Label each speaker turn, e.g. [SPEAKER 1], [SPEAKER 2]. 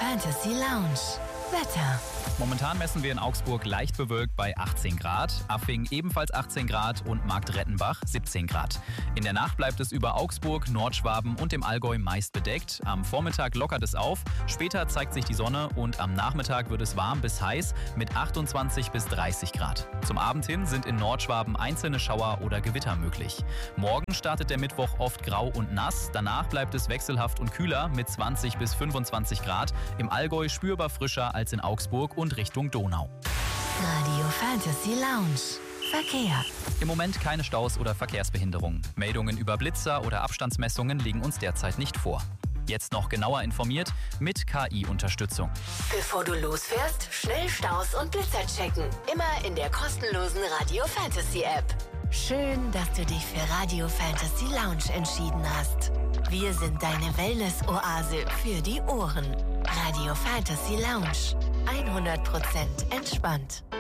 [SPEAKER 1] Fantasy Lounge. Wetter.
[SPEAKER 2] Momentan messen wir in Augsburg leicht bewölkt bei 18 Grad, Affing ebenfalls 18 Grad und Marktrettenbach 17 Grad. In der Nacht bleibt es über Augsburg, Nordschwaben und dem Allgäu meist bedeckt. Am Vormittag lockert es auf, später zeigt sich die Sonne und am Nachmittag wird es warm bis heiß mit 28 bis 30 Grad. Zum Abend hin sind in Nordschwaben einzelne Schauer oder Gewitter möglich. Morgen startet der Mittwoch oft grau und nass, danach bleibt es wechselhaft und kühler mit 20 bis 25 Grad, im Allgäu spürbar frischer als in Augsburg und Richtung Donau.
[SPEAKER 1] Radio Fantasy Lounge. Verkehr.
[SPEAKER 2] Im Moment keine Staus oder Verkehrsbehinderungen. Meldungen über Blitzer oder Abstandsmessungen liegen uns derzeit nicht vor. Jetzt noch genauer informiert mit KI-Unterstützung.
[SPEAKER 1] Bevor du losfährst, schnell Staus und Blitzer checken. Immer in der kostenlosen Radio Fantasy App. Schön, dass du dich für Radio Fantasy Lounge entschieden hast. Wir sind deine Wellness-Oase für die Ohren. Radio Fantasy Lounge. 100% entspannt.